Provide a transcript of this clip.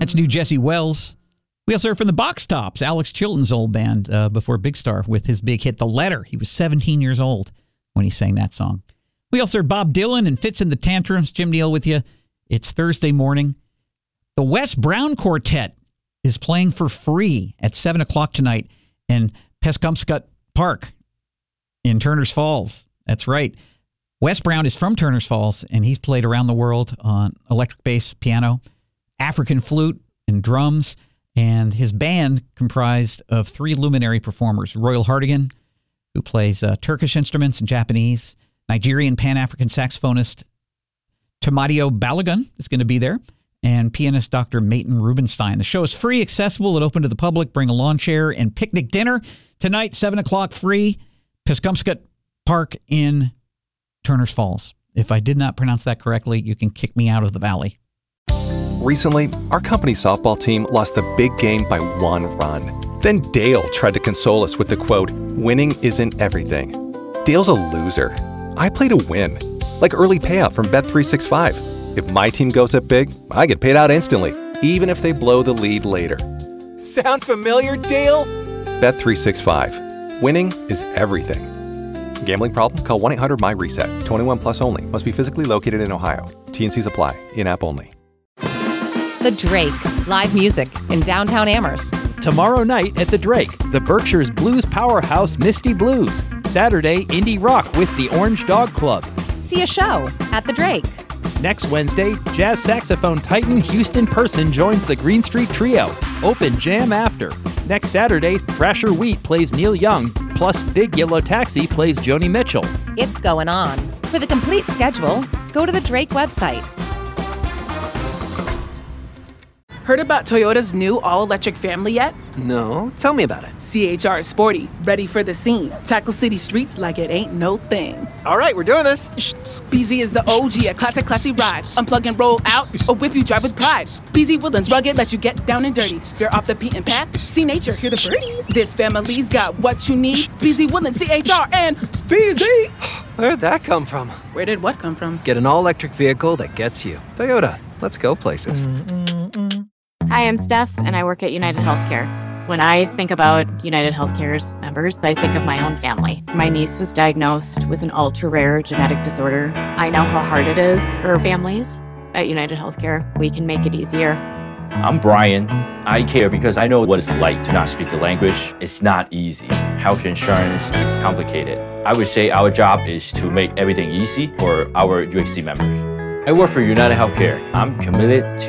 That's new Jesse Wells. We also heard from the Box Tops, Alex Chilton's old band before Big Star, with his big hit, The Letter. He was 17 years old when he sang that song. We also heard Bob Dylan and Fitz and the Tantrums. Jim Neal with you. It's Thursday morning. The Wes Brown Quartet is playing for free at 7 o'clock tonight in Pescomscut Park in Turners Falls. That's right. Wes Brown is from Turners Falls, and he's played around the world on electric bass, piano, African flute, and drums. And his band comprised of three luminary performers: Royal Hartigan, who plays Turkish instruments and Japanese; Nigerian Pan-African saxophonist Tomadio Balogun is going to be there, and pianist Dr. Mayton Rubenstein. The show is free, accessible, and open to the public. Bring a lawn chair and picnic dinner. Tonight, 7 o'clock, free, Pescomscut Park in Turners Falls. If I did not pronounce that correctly, you can kick me out of the valley. Recently, our company softball team lost the big game by 1 run. Then Dale tried to console us with the quote, "Winning isn't everything." Dale's a loser. I play to win, like early payout from Bet365. If my team goes up big, I get paid out instantly, even if they blow the lead later. Sound familiar, Dale? Bet365. Winning is everything. Gambling problem? Call 1-800-MY-RESET. 21 plus only. Must be physically located in Ohio. T&Cs apply. In-app only. The Drake, live music in downtown Amherst. Tomorrow night at the Drake, the Berkshire's blues powerhouse Misty Blues. Saturday, indie rock with the Orange Dog Club. See a show at the Drake. Next Wednesday, jazz saxophone titan Houston Person joins the Green Street Trio. Open jam after. Next Saturday, Thrasher Wheat plays Neil Young, plus Big Yellow Taxi plays Joni Mitchell. It's going on. For the complete schedule, go to the Drake website. Heard about Toyota's new all-electric family yet? No, tell me about it. CHR is sporty, ready for the scene. Tackle city streets like it ain't no thing. All right, we're doing this. BZ is the OG, a classic classy ride. Unplug and roll out, or whip you drive with pride. BZ Woodlands rugged, let you get down and dirty. You're off the beaten path, see nature, hear the birds. This family's got what you need. BZ Woodlands, CHR, and BZ. Where'd that come from? Where did what come from? Get an all-electric vehicle that gets you. Toyota, let's go places. Hi, I'm Steph, and I work at United Healthcare. When I think about United Healthcare's members, I think of my own family. My niece was diagnosed with an ultra-rare genetic disorder. I know how hard it is for families. At United Healthcare, we can make it easier. I'm Brian. I care because I know what it's like to not speak the language. It's not easy. Health insurance is complicated. I would say our job is to make everything easy for our UHC members. I work for United Healthcare. I'm committed to